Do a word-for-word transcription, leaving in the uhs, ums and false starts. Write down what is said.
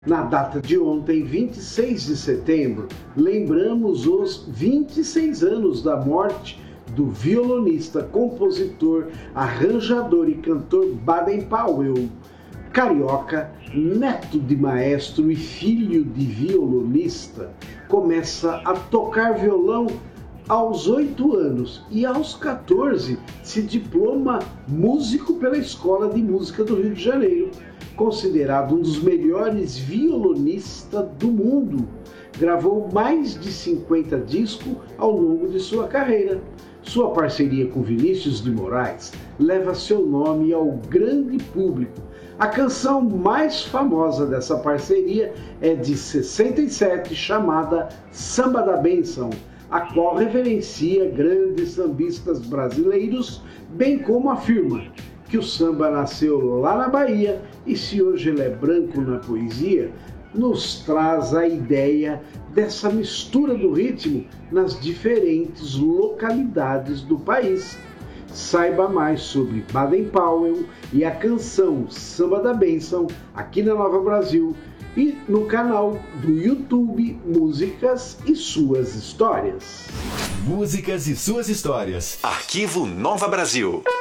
Na data de ontem, vinte e seis de setembro, lembramos os vinte e seis anos da morte do violonista, compositor, arranjador e cantor Baden Powell, carioca, neto de maestro e filho de violonista. Começa a tocar violão aos oito anos e aos quatorze se diploma músico pela Escola de Música do Rio de Janeiro. Considerado um dos melhores violonistas do mundo, gravou mais de cinquenta discos ao longo de sua carreira. Sua parceria com Vinícius de Moraes leva seu nome ao grande público. A canção mais famosa dessa parceria é de sessenta e sete, chamada Samba da Bênção, a qual reverencia grandes sambistas brasileiros, bem como afirma que o samba nasceu lá na Bahia e se hoje ele é branco na poesia, nos traz a ideia dessa mistura do ritmo nas diferentes localidades do país. Saiba mais sobre Baden Powell e a canção Samba da Bênção aqui na Nova Brasil e no canal do YouTube Músicas e Suas Histórias. Músicas e Suas Histórias. Arquivo Nova Brasil.